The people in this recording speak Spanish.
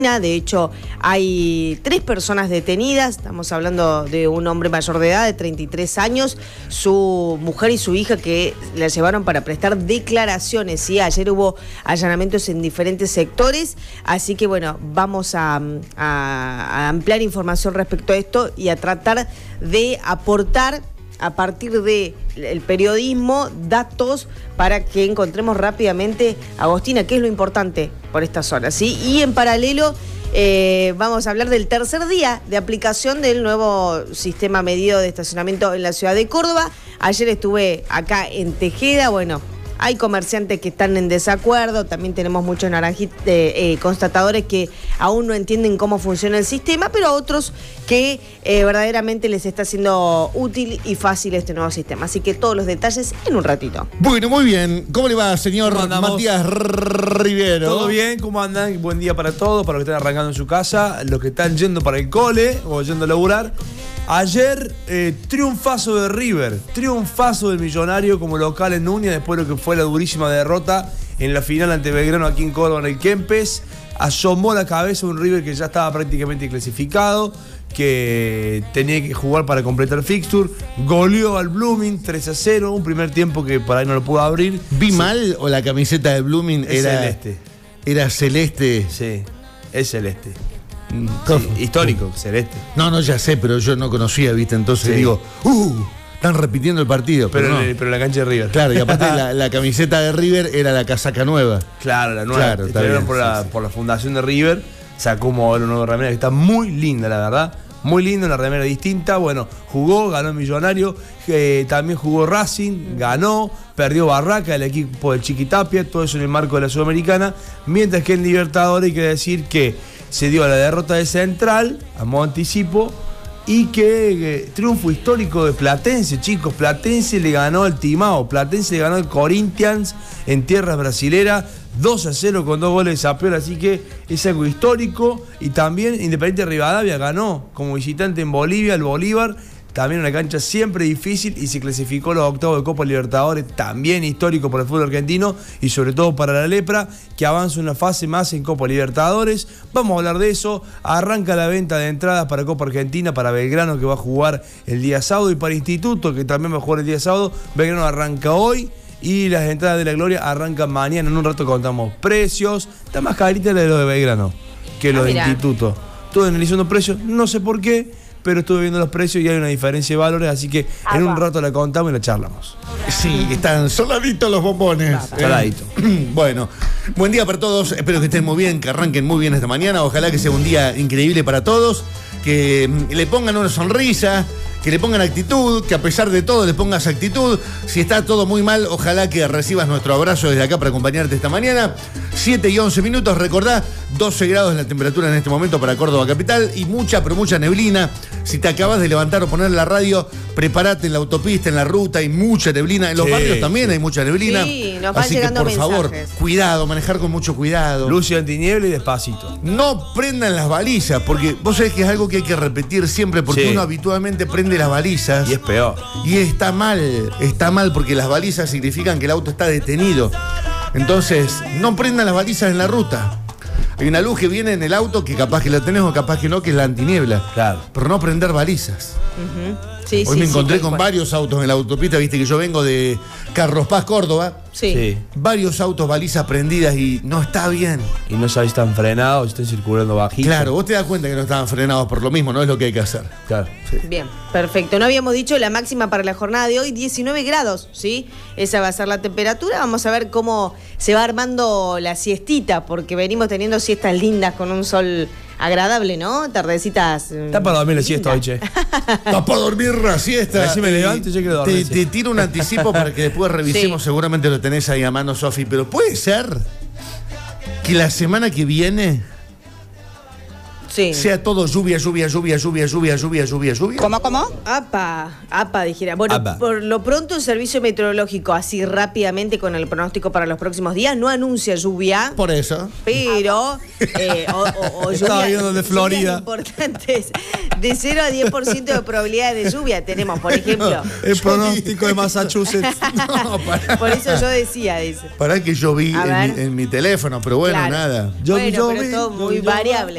De hecho, hay 3 personas detenidas. Estamos hablando de un hombre mayor de edad, de 33 años, su mujer y su hija, que la llevaron para prestar declaraciones. ¿Sí? Ayer hubo allanamientos en diferentes sectores, así que bueno, vamos a ampliar información respecto a esto y a tratar de aportar a partir del periodismo, datos para que encontremos rápidamente a Agostina, que es lo importante por esta zona, ¿sí? Y en paralelo vamos a hablar del tercer día de aplicación del nuevo sistema medido de estacionamiento en la ciudad de Córdoba. Ayer estuve acá en Tejeda, bueno, hay comerciantes que están en desacuerdo, también tenemos muchos constatadores que aún no entienden cómo funciona el sistema, pero otros que verdaderamente les está siendo útil y fácil este nuevo sistema. Así que todos los detalles en un ratito. Bueno, muy bien. ¿Cómo le va, señor Matías Rivero? ¿Todo bien? ¿Cómo andan? Buen día para todos, para los que están arrancando en su casa, los que están yendo para el cole o yendo a laburar. Ayer, triunfazo de River, triunfazo del Millonario como local en Núñez, después de lo que fue la durísima derrota en la final ante Belgrano aquí en Córdoba, en el Kempes. Asomó la cabeza un River que ya estaba prácticamente clasificado, que tenía que jugar para completar el fixture. Goleó al Blooming 3-0, un primer tiempo que por ahí no lo pudo abrir. ¿Vi mal o la camiseta de Blooming era celeste? Era celeste. Sí, es celeste. Sí, histórico, celeste. No, ya sé, pero yo no conocía, ¿viste? Entonces sí. Digo, están repitiendo el partido. Pero no. La cancha de River. Claro, y aparte la camiseta de River era la casaca nueva. Claro, la nueva. Claro, está bien, por la fundación de River, sacó un modelo nuevo de remera que está muy linda, la verdad. Muy lindo, una remera distinta. Bueno, jugó, ganó el Millonario. También jugó Racing, ganó. Perdió Barraca, el equipo del Chiquitapia. Todo eso en el marco de la Sudamericana. Mientras que en Libertadores hay que decir que se dio la derrota de Central, a modo anticipo, y que triunfo histórico de Platense, chicos. Platense le ganó al Timao, Platense le ganó al Corinthians en tierras brasileras, 2-0 con 2 goles de Zapiola, así que es algo histórico. Y también Independiente Rivadavia ganó como visitante en Bolivia, el Bolívar, también una cancha siempre difícil, y se clasificó a los octavos de Copa Libertadores, también histórico para el fútbol argentino y sobre todo para la Lepra, que avanza una fase más en Copa Libertadores. Vamos a hablar de eso. Arranca la venta de entradas para Copa Argentina, para Belgrano, que va a jugar el día sábado, y para Instituto, que también va a jugar el día sábado. Belgrano arranca hoy y las entradas de la Gloria arrancan mañana. En un rato contamos precios. Está más carita la de lo de Belgrano que lo de Instituto. Estuve analizando precios, no sé por qué, pero estuve viendo los precios y hay una diferencia de valores, así que en un rato la contamos y la charlamos. Sí, están soladitos los bombones. Saladito. Bueno, buen día para todos. Espero que estén muy bien, que arranquen muy bien esta mañana. Ojalá que sea un día increíble para todos, que le pongan una sonrisa, que le pongan actitud, que a pesar de todo le pongas actitud. Si está todo muy mal, ojalá que recibas nuestro abrazo desde acá para acompañarte esta mañana. 7 y 11 minutos, recordá, 12 grados la temperatura en este momento para Córdoba capital y mucha, pero mucha neblina. Si te acabas de levantar o poner la radio, prepárate en la autopista, en la ruta, hay mucha neblina. En los barrios también hay mucha neblina. Sí, nos van así llegando que por favor, cuidado, manejar con mucho cuidado. Luz y antiniebla y despacito. No prendan las balizas, porque vos sabés que es algo que hay que repetir siempre, porque uno habitualmente prende las balizas. Y es peor. Y está mal porque las balizas significan que el auto está detenido. Entonces, no prendan las balizas en la ruta. Hay una luz que viene en el auto que capaz que la tenés o capaz que no, que es la antiniebla. Claro. Pero no prender balizas. Sí, Hoy me encontré con varios autos en la autopista, viste que yo vengo de Carlos Paz, Córdoba. Sí. Varios autos, balizas prendidas y no está bien. Y no sabés si están frenados, están circulando bajito. Claro, vos te das cuenta que no estaban frenados por lo mismo, no es lo que hay que hacer. Claro. Sí. Bien, perfecto. No habíamos dicho la máxima para la jornada de hoy, 19 grados, ¿sí? Esa va a ser la temperatura. Vamos a ver cómo se va armando la siestita, porque venimos teniendo siestas lindas con un sol agradable, ¿no? Tardecitas. Está para dormir la siesta hoy, che. Está para dormir la siesta. Así me levanto y yo quiero dormir. Te tiro un anticipo para que después revisemos, seguramente lo tenés ahí a mano, Sofi, pero puede ser que la semana que viene Sí. sea todo lluvia. ¿Cómo? Apa, dijera. Bueno, Apa. por lo pronto el servicio meteorológico, así rápidamente con el pronóstico para los próximos días, no anuncia lluvia. Por eso. Pero, o Estaba viendo el de lluvias Florida. importantes, de 0 a 10% de probabilidades de lluvia tenemos, por ejemplo. El pronóstico de Massachusetts. No, Por eso yo decía eso. Pará que yo vi A ver. en mi teléfono, pero bueno, Claro. nada. Yo Bueno, vi, pero todo yo muy vi. variable.